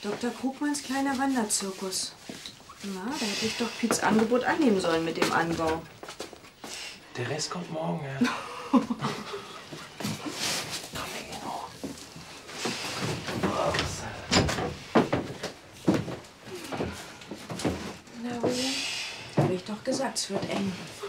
Dr. Krugmanns kleiner Wanderzirkus. Na, da hätte ich doch Piets Angebot annehmen sollen mit dem Anbau. Der Rest kommt morgen, ja. Komm, wir gehen hoch. Na, William, habe ich doch gesagt, es wird eng.